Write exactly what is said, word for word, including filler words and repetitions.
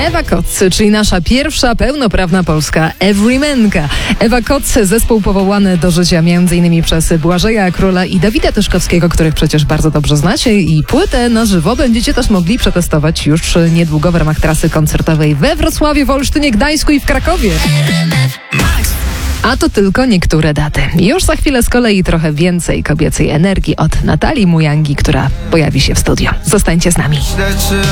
Ewa Koc, czyli nasza pierwsza pełnoprawna polska everymanka. Ewa Koc, zespół powołany do życia m.in. przez Błażeja Króla i Dawida Tyszkowskiego, których przecież bardzo dobrze znacie, i płytę na żywo będziecie też mogli przetestować już niedługo w ramach trasy koncertowej we Wrocławiu, w Olsztynie, Gdańsku i w Krakowie. A to tylko niektóre daty. Już za chwilę z kolei trochę więcej kobiecej energii od Natalii Mujangi, która pojawi się w studio. Zostańcie z nami.